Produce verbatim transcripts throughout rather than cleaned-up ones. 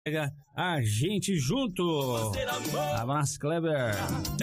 A gente junto. Abraço, Kleber.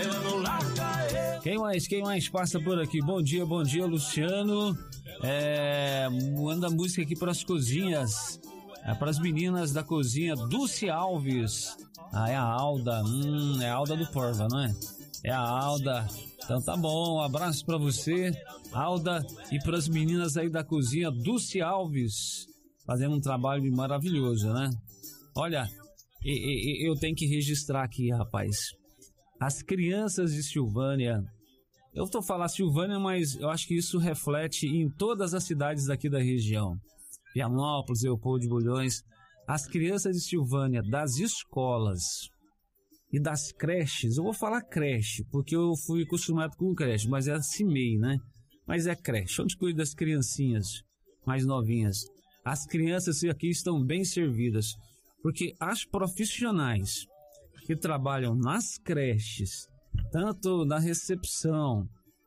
Quem mais, quem mais passa por aqui? Bom dia, bom dia, Luciano. É, manda música aqui para as cozinhas, é, para as meninas da cozinha. Dulce Alves. Ah, é a Alda. Hum, é a Alda do Porva, não é? É a Alda. Então tá bom, um abraço para você, Alda, e para as meninas aí da cozinha. Dulce Alves, fazendo um trabalho maravilhoso, né? Olha, eu tenho que registrar aqui, rapaz. As crianças de Silvânia, eu tô falando Silvânia, mas eu acho que isso reflete em todas as cidades daqui da região. Pianópolis, Leopoldo de Bulhões. As crianças de Silvânia, das escolas e das creches, eu vou falar creche, porque eu fui acostumado com creche, mas é assim meio, né? Mas é creche, onde cuida das criancinhas mais novinhas. As crianças aqui estão bem servidas, porque as profissionais que trabalham nas creches, tanto na recepção,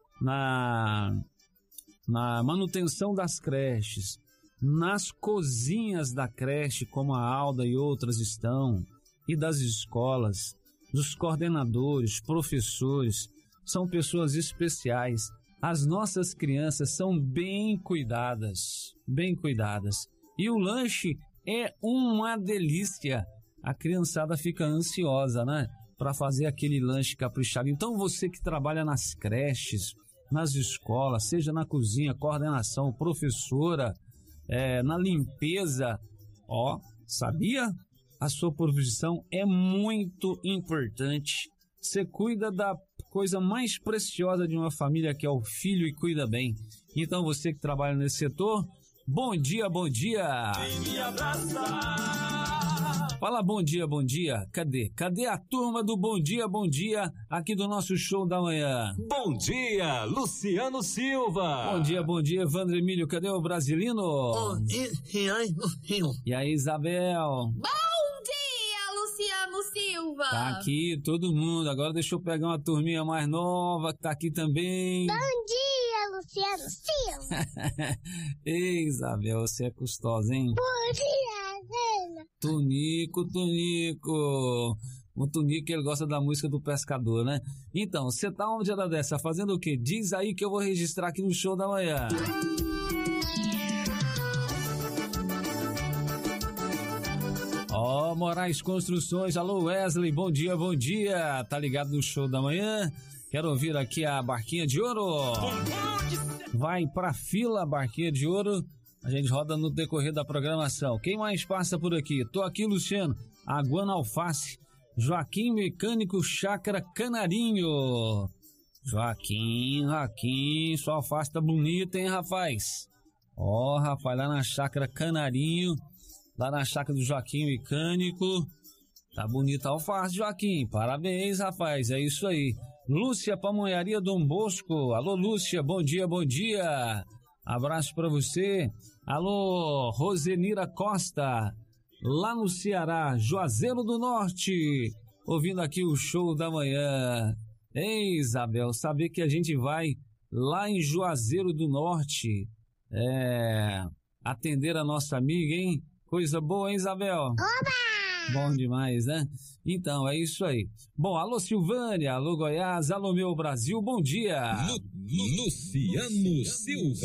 na, na manutenção das creches, nas cozinhas da creche, como a Alda e outras estão, e das escolas, dos coordenadores, professores, são pessoas especiais. As nossas crianças são bem cuidadas, bem cuidadas. E o lanche é uma delícia. A criançada fica ansiosa, né? Para fazer aquele lanche caprichado. Então você que trabalha nas creches, nas escolas, seja na cozinha, coordenação, professora, é, na limpeza, ó, sabia? A sua profissão é muito importante. Você cuida da coisa mais preciosa de uma família, que é o filho, e cuida bem. Então você que trabalha nesse setor, bom dia, bom dia. Vem me abraçar. Fala bom dia, bom dia. Cadê? Cadê a turma do bom dia, bom dia aqui do nosso show da manhã? Bom dia, Luciano Silva. Bom dia, bom dia, Evandro Emílio. Cadê o Brasilino? Bom dia, e aí, Isabel? Bom dia, Luciano Silva. Tá aqui todo mundo. Agora deixa eu pegar uma turminha mais nova que tá aqui também. Bom dia, Luciano Silva. Ei, Isabel, você é custosa, hein? Bom dia, Helena. Tonico, Tonico. O Tonico, ele gosta da música do pescador, né? Então, você tá onde era dessa? Fazendo o quê? Diz aí que eu vou registrar aqui no show da manhã. Ó, oh, Moraes Construções, alô Wesley, bom dia, bom dia. Tá ligado no show da manhã? Quero ouvir aqui a Barquinha de Ouro. Vai pra fila, Barquinha de Ouro. A gente roda no decorrer da programação. Quem mais passa por aqui? Tô aqui, Luciano. Aguana Alface. Joaquim Mecânico Chácara Canarinho. Joaquim, Joaquim, sua alface tá bonita, hein, rapaz? Ó, oh, rapaz, lá na Chácara Canarinho, lá na chácara do Joaquim Mecânico. Tá bonita a alface, Joaquim. Parabéns, rapaz. É isso aí. Lúcia Pamonharia Dom Bosco. Alô, Lúcia. Bom dia, bom dia. Abraço pra você. Alô, Rosenira Costa. Lá no Ceará, Juazeiro do Norte. Ouvindo aqui o show da manhã. Ei, Isabel, saber que a gente vai lá em Juazeiro do Norte é, atender a nossa amiga, hein? Coisa boa, hein, Isabel? Oba! Bom demais, né? Então, é isso aí. Bom, alô Silvânia, alô Goiás, alô meu Brasil, bom dia. Lu- Luciano Silva.